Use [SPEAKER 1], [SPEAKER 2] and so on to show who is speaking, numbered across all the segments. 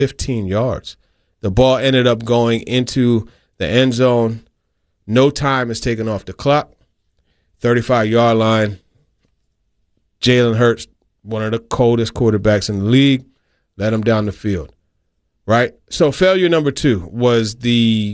[SPEAKER 1] 15 yards. The ball ended up going into the end zone. No time is taken off the clock. 35-yard line. Jalen Hurts, one of the coldest quarterbacks in the league, let him down the field. Right? So failure number 2 was the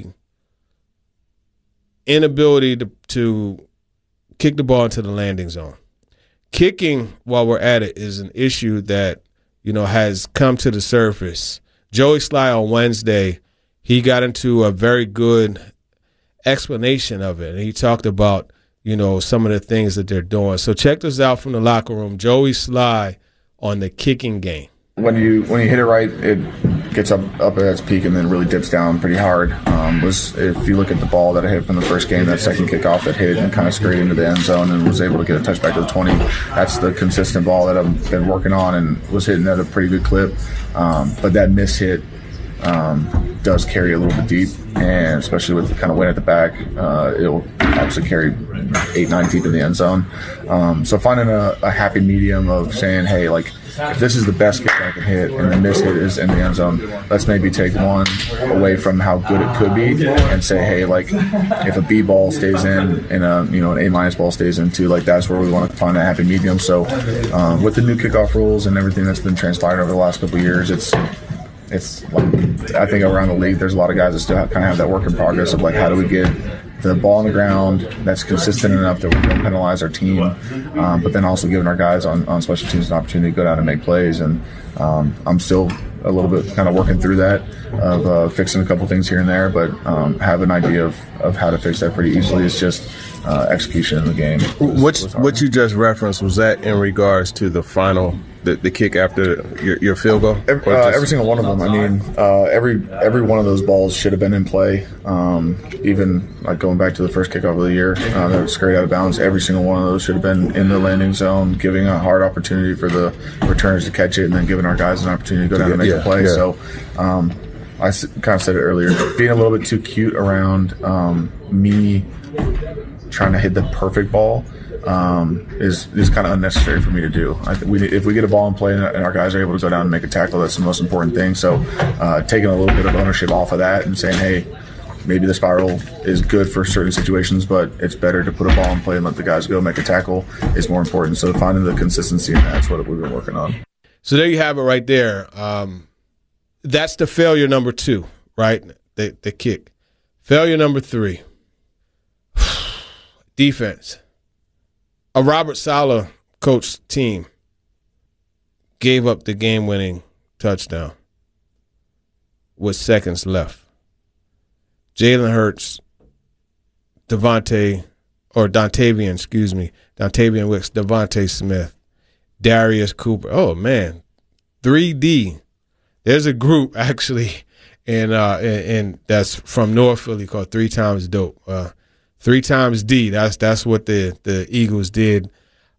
[SPEAKER 1] inability to kick the ball into the landing zone. Kicking, while we're at it, is an issue that, has come to the surface. Joey Sly on Wednesday, he got into a very good explanation of it, and he talked about, some of the things that they're doing. So check this out from the locker room. Joey Sly on the kicking game.
[SPEAKER 2] When you hit it right, it gets up at its peak and then really dips down pretty hard. If you look at the ball that I hit from the first game, that second kickoff that hit and kind of scurried into the end zone and was able to get a touchback to the 20, that's the consistent ball that I've been working on and was hitting at a pretty good clip. But that miss hit does carry a little bit deep, and especially with the kind of wind at the back, it'll obviously carry 8-9 deep in the end zone. So finding a happy medium of saying, hey, like, if this is the best kick I can hit and the miss hit is in the end zone, let's maybe take one away from how good it could be and say, hey, like, if a B ball stays in and an A- ball stays in too, like, that's where we want to find that happy medium. So with the new kickoff rules and everything that's been transpired over the last couple of years, it's like, I think around the league there's a lot of guys that still kind of have that work in progress of, like, how do we get the ball on the ground that's consistent enough that we don't penalize our team, but then also giving our guys on special teams an opportunity to go down and make plays. And I'm still a little bit kind of working through that of fixing a couple things here and there, but have an idea of how to fix that pretty easily. It's just execution in the game.
[SPEAKER 1] What you just referenced, was that in regards to the final, the kick after your field goal?
[SPEAKER 2] Every single one of them. I mean, every one of those balls should have been in play. Even like going back to the first kickoff of the year, that was scurried out of bounds. Every single one of those should have been in the landing zone, giving a hard opportunity for the returners to catch it, and then giving our guys an opportunity to go down and make a play. Yeah. So I kind of said it earlier, being a little bit too cute around me trying to hit the perfect ball is kind of unnecessary for me to do. If we get a ball in play and our guys are able to go down and make a tackle, that's the most important thing. So taking a little bit of ownership off of that and saying, hey, maybe the spiral is good for certain situations, but it's better to put a ball in play and let the guys go make a tackle is more important. So finding the consistency in that's what we've been working on.
[SPEAKER 1] So there you have it right there. That's the failure number 2, right? The kick. Failure number 3. Defense. A Robert Saleh coached team gave up the game-winning touchdown with seconds left. Jalen Hurts, Dontavian Wicks, Devontae Smith, Darius Cooper. Oh, man. 3D. There's a group, actually, and that's from North Philly called 3 Times Dope. 3 times D. That's what the Eagles did.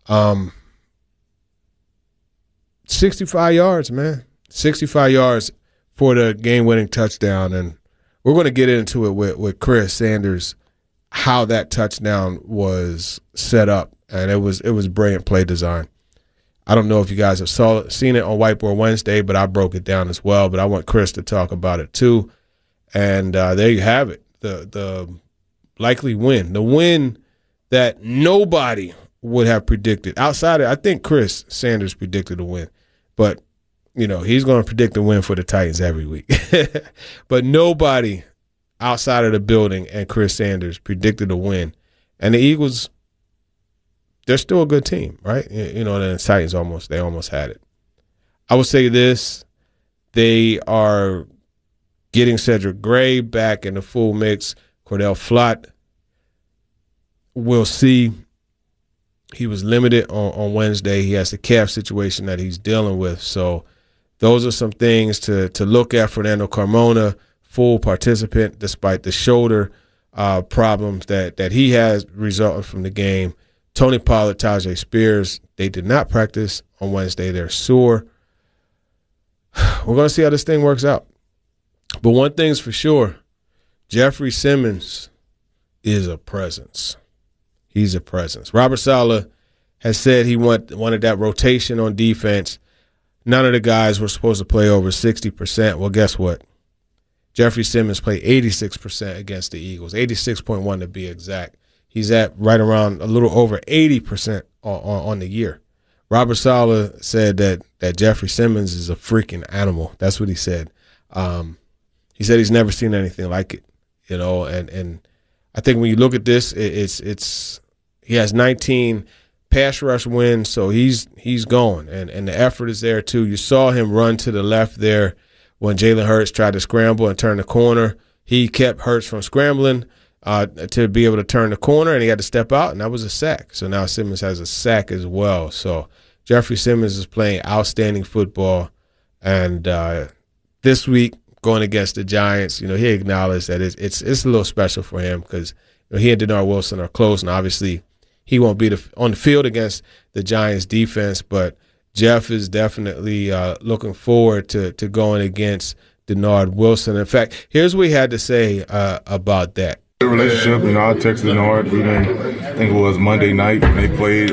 [SPEAKER 1] 65 yards, man. 65 yards for the game-winning touchdown. And we're going to get into it with Chris Sanders, how that touchdown was set up. And it was brilliant play design. I don't know if you guys have seen it on Whiteboard Wednesday, but I broke it down as well. But I want Chris to talk about it too. And there you have it. The likely win. The win that nobody would have predicted. Outside of, I think Chris Sanders predicted a win. But, he's going to predict a win for the Titans every week. But nobody outside of the building and Chris Sanders predicted a win. And the Eagles, they're still a good team, right? The Titans almost had it. I would say this. They are getting Cedric Gray back in the full mix. Cordell Flott, we'll see. He was limited on Wednesday. He has the calf situation that he's dealing with. So those are some things to look at. Fernando Carmona, full participant despite the shoulder problems that he has resulting from the game. Tony Pollard, Tyjae Spears, they did not practice on Wednesday. They're sore. We're going to see how this thing works out. But one thing's for sure. Jeffrey Simmons is a presence. He's a presence. Robert Saleh has said he wanted that rotation on defense. none of the guys were supposed to play over 60%. Well, guess what? Jeffrey Simmons played 86% against the Eagles, 86.1 to be exact. He's at right around a little over 80% on the year. Robert Saleh said that Jeffrey Simmons is a freaking animal. That's what he said. He said he's never seen anything like it, and I think when you look at this, it's he has 19 pass rush wins, so he's going, and the effort is there too. You saw him run to the left there when Jalen Hurts tried to scramble and turn the corner. He kept Hurts from scrambling to be able to turn the corner, and he had to step out, and that was a sack. So now Simmons has a sack as well. So Jeffrey Simmons is playing outstanding football, and this week going against the Giants, he acknowledged that it's a little special for him because he and Denard Wilson are close, and obviously he won't be on the field against the Giants defense, but Jeff is definitely looking forward to going against Denard Wilson. In fact, here's what he had to say about that.
[SPEAKER 3] Good relationship. I texted Denard even, I think it was Monday night when they played,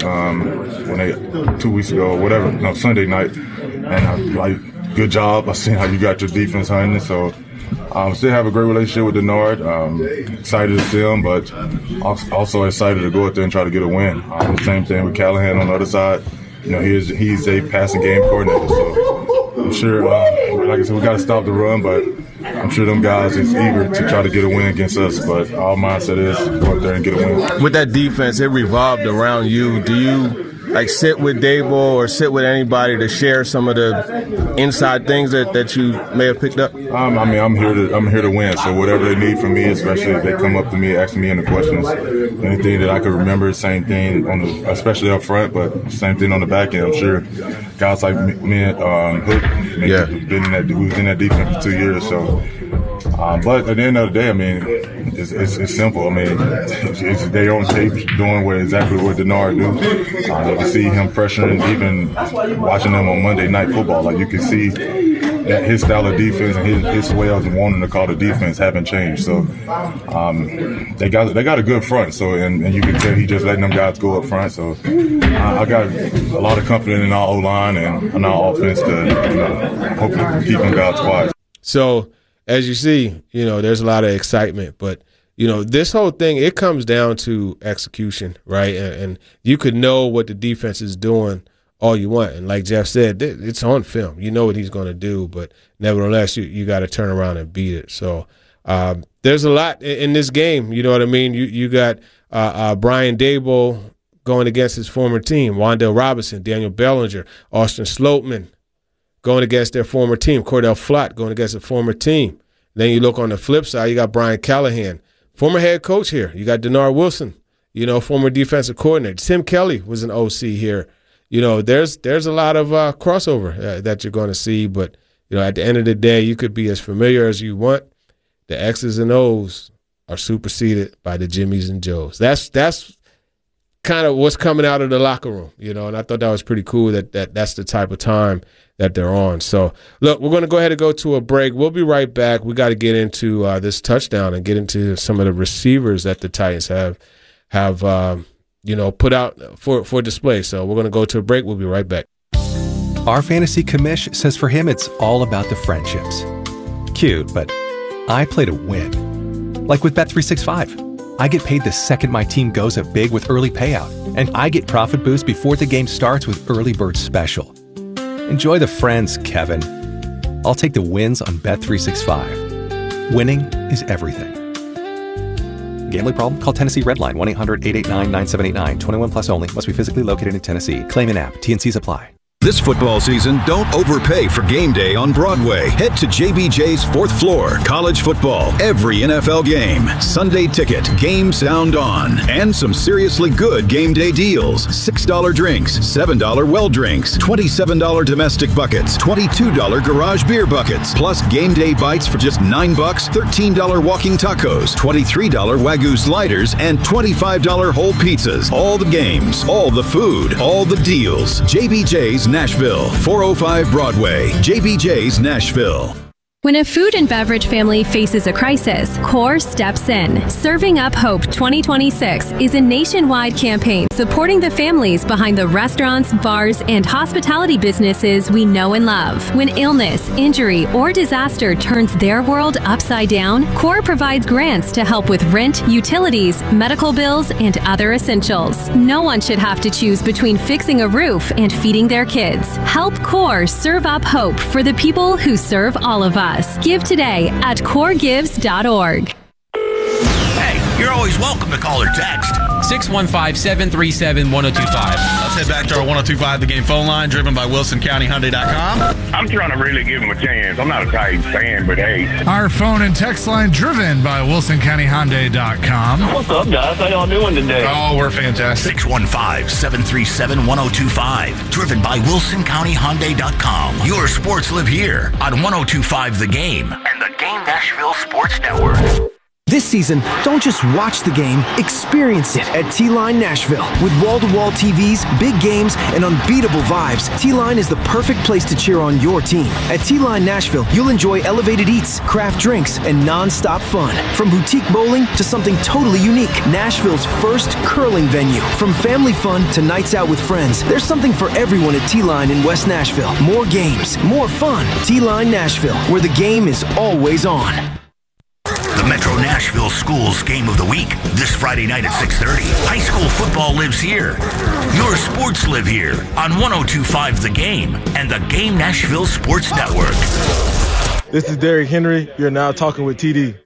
[SPEAKER 3] 2 weeks ago or whatever, Sunday night, and I'm like, good job. I seen how you got your defense hunting. So still have a great relationship with Denard. Excited to see him, but also excited to go out there and try to get a win. The same thing with Callahan on the other side. He's a passing game coordinator. So I'm sure, like I said, we got to stop the run, but I'm sure them guys is eager to try to get a win against us. But our mindset is go out there and get a win.
[SPEAKER 1] With that defense, it revolved around you. Do you sit with Dable or sit with anybody to share some of the inside things that you may have picked up?
[SPEAKER 3] I'm here to win. So whatever they need from me, especially if they come up to me asking me any questions, anything that I could remember, same thing especially up front, but same thing on the back end. I'm sure guys like me and Hook, who's in that defense for 2 years. So, but at the end of the day, it's simple. It's their own tape doing exactly what Denard do. You can see him pressuring, even watching them on Monday Night Football. Like you can see that his style of defense and his way of wanting to call the defense haven't changed. So they got a good front. So and you can tell he just letting them guys go up front. So I got a lot of confidence in our O-line and our offense to hopefully keep them guys quiet.
[SPEAKER 1] So as you see, there's a lot of excitement, but this whole thing, it comes down to execution, right? And you could know what the defense is doing all you want. And like Jeff said, it's on film. You know what he's going to do, but nevertheless, you got to turn around and beat it. So there's a lot in this game. You know what I mean? You got Brian Dable going against his former team, Wan'Dale Robinson, Daniel Bellinger, Austin Slopeman going against their former team, Cordell Flott going against a former team. Then you look on the flip side, you got Brian Callahan, former head coach here. You got Denard Wilson, former defensive coordinator. Tim Kelly was an OC here. There's a lot of crossover that you're going to see. But, at the end of the day, you could be as familiar as you want. The X's and O's are superseded by the Jimmies and Joes. That's kind of what's coming out of the locker room, and I thought that was pretty cool that's the type of time that they're on. So, look, we're going to go ahead and go to a break. We'll be right back. We got to get into this touchdown and get into some of the receivers that the Titans have put out for display. So we're going to go to a break. We'll be right back.
[SPEAKER 4] Our fantasy commish says for him it's all about the friendships. Cute, but I play to win. Like with Bet365. I get paid the second my team goes up big with early payout, and I get profit boost before the game starts with Early Bird Special. Enjoy the friends, Kevin. I'll take the wins on Bet365. Winning is everything. Gambling problem? Call Tennessee Redline 1-800-889-9789. 21 plus only. Must be physically located in Tennessee. Claim in app. T&Cs apply.
[SPEAKER 5] This football season, don't overpay for game day on Broadway. Head to JBJ's Fourth Floor. College football, every NFL game. Sunday ticket, game sound on. And some seriously good game day deals. $6 drinks, $7 well drinks, $27 domestic buckets, $22 garage beer buckets, plus game day bites for just $9, $13 walking tacos, $23 Wagyu sliders, and $25 whole pizzas. All the games, all the food, all the deals. JBJ's Nashville, 405 Broadway. JBJ's Nashville.
[SPEAKER 6] When a food and beverage family faces a crisis, CORE steps in. Serving Up Hope 2026 is a nationwide campaign supporting the families behind the restaurants, bars, and hospitality businesses we know and love. When illness, injury, or disaster turns their world upside down, CORE provides grants to help with rent, utilities, medical bills, and other essentials. No one should have to choose between fixing a roof and feeding their kids. Help CORE serve up hope for the people who serve all of us. Give today at coregives.org.
[SPEAKER 7] Hey, you're always welcome to call or text.
[SPEAKER 8] 615-737-1025.
[SPEAKER 7] Let's head back to our 1025 The Game phone line, driven by WilsonCountyHyundai.com.
[SPEAKER 9] I'm trying to really give him a chance. I'm not a Titans fan, but hey.
[SPEAKER 10] Our phone and text line, driven by WilsonCountyHyundai.com.
[SPEAKER 9] What's up, guys? How y'all doing today?
[SPEAKER 10] Oh, we're fantastic.
[SPEAKER 7] 615-737-1025, driven by WilsonCountyHyundai.com. Your sports live here on 1025 The Game and the Game Nashville Sports Network.
[SPEAKER 11] This season, don't just watch the game, experience it at T-Line Nashville. With wall-to-wall TVs, big games, and unbeatable vibes, T-Line is the perfect place to cheer on your team. At T-Line Nashville, you'll enjoy elevated eats, craft drinks, and non-stop fun. From boutique bowling to something totally unique, Nashville's first curling venue. From family fun to nights out with friends, there's something for everyone at T-Line in West Nashville. More games, more fun. T-Line Nashville, where the game is always on.
[SPEAKER 7] The Metro Nashville Schools Game of the Week, this Friday night at 6:30. High school football lives here. Your sports live here on 1025 The Game and the Game Nashville Sports Network.
[SPEAKER 12] This is Derrick Henry. You're now talking with TD.